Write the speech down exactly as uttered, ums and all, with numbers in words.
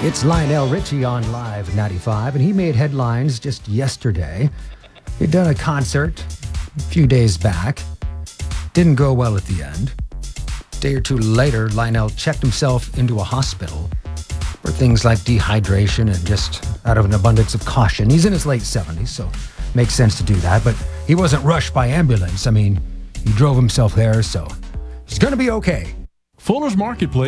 It's Lionel Richie on Live ninety-five, and he made headlines just yesterday. He'd done a concert a few days back. Didn't go well at the end. A day or two later, Lionel checked himself into a hospital for things like dehydration and just out of an abundance of caution. He's in his late seventies, so makes sense to do that, but he wasn't rushed by ambulance. I mean, he drove himself there, so he's going to be okay. Fuller's Marketplace